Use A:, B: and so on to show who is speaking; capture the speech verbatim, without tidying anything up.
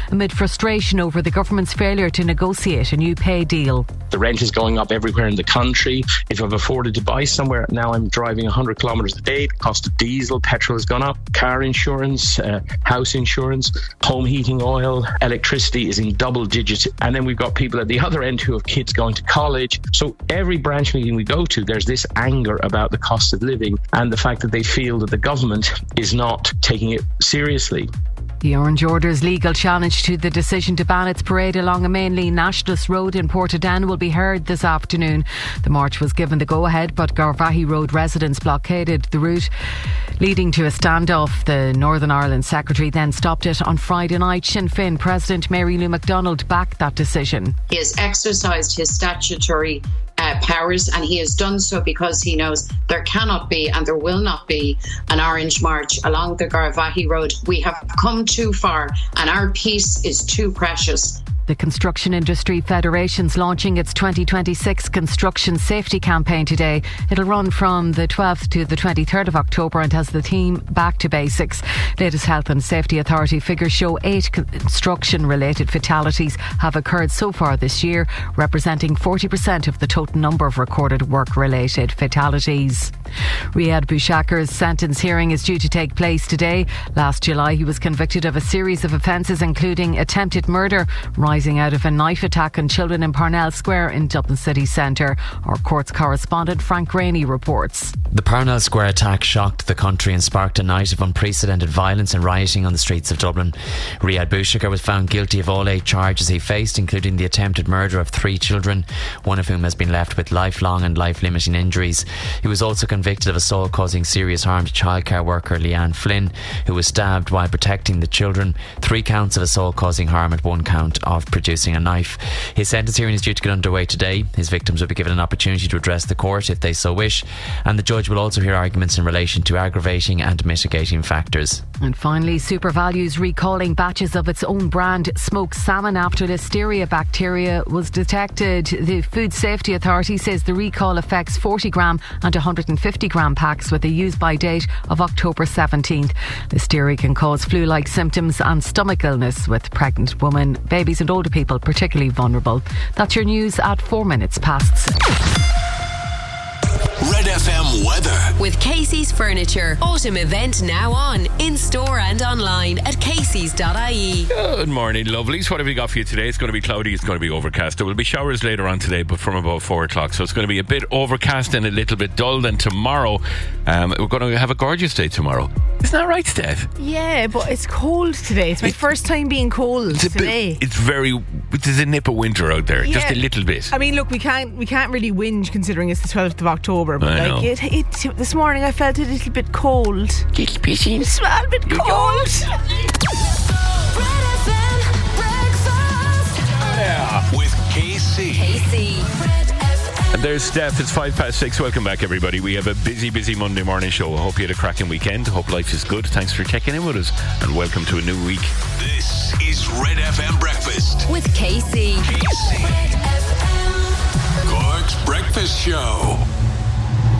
A: amid frustration over the government's failure to negotiate a new pay deal.
B: The rent is going up everywhere in the country. If I've afforded to buy somewhere, now I'm driving one hundred kilometres a day. The cost of diesel, petrol has gone up. Car insurance, uh, house insurance, home heating oil, electricity is in double digits. And then we've got people at the other end who have kids going to college. So every branch meeting we go to, there's this anger about the cost of living and the fact that they feel that the government is not taking it seriously.
A: The Orange Order's legal challenge to the decision to ban its parade along a mainly nationalist road in Portadown will be heard this afternoon. The march was given the go-ahead, but Garvaghey Road residents blockaded the route, leading to a standoff. The Northern Ireland Secretary then stopped it on Friday night. Sinn Féin President Mary Lou McDonald backed that decision.
C: He has exercised his statutory Uh, powers, and he has done so because he knows there cannot be and there will not be an orange march along the Garvaghey Road. We have come too far and our peace is too precious.
A: The Construction Industry Federation's launching its twenty twenty-six Construction Safety Campaign today. It'll run from the twelfth to the twenty-third of October and has the theme Back to Basics. Latest Health and Safety Authority figures show eight construction-related fatalities have occurred so far this year, representing forty percent of the total number of recorded work-related fatalities. Riyad Bushakar's sentence hearing is due to take place today. Last July, he was convicted of a series of offences, including attempted murder, rising out of a knife attack on children in Parnell Square in Dublin city centre. Our courts correspondent Frank Rainey reports.
D: The Parnell Square attack shocked the country and sparked a night of unprecedented violence and rioting on the streets of Dublin. Riyad Bushakar was found guilty of all eight charges he faced, including the attempted murder of three children, one of whom has been left with lifelong and life-limiting injuries. He was also convicted of assault causing serious harm to childcare worker Leanne Flynn, who was stabbed while protecting the children, three counts of assault causing harm and one count of producing a knife. His sentence hearing is due to get underway today. His victims will be given an opportunity to address the court if they so wish, and the judge will also hear arguments in relation to aggravating and mitigating factors.
A: And finally, SuperValue's recalling batches of its own brand smoked salmon after listeria bacteria was detected. The Food Safety Authority says the recall affects forty gram and one hundred fifty gram packs with a use-by date of October seventeenth. Listeria can cause flu-like symptoms and stomach illness, with pregnant women, babies and older people particularly vulnerable. That's your news at four minutes past.
E: Red F M weather.
F: With Casey's Furniture. Autumn event now on. In store and online at caseys dot I E.
G: Good morning, lovelies. What have we got for you today? It's going to be cloudy. It's going to be overcast. There will be showers later on today, but from about four o'clock. So it's going to be a bit overcast and a little bit dull. Then tomorrow, um, we're going to have a gorgeous day tomorrow. Isn't that right, Steph?
H: Yeah, but it's cold today. It's my it, first time being cold
G: it's
H: today.
G: Bit, it's very... There's a nip of winter out there. Yeah. Just a little bit.
H: I mean, look, we can't we can't really whinge considering it's the twelfth of October. But I like it, it, this morning I felt a little bit cold.
G: Little pissy.
H: It's a little bit cold.
E: Yeah. With K C.
F: K C.
G: And there's Steph. It's five past six. Welcome back, everybody. We have a busy, busy Monday morning show. I hope you had a cracking weekend. Hope life is good. Thanks for checking in with us, and welcome to a new week.
E: This is Red F M Breakfast
F: with K C.
E: K C. Red F M. Cork's Breakfast Show.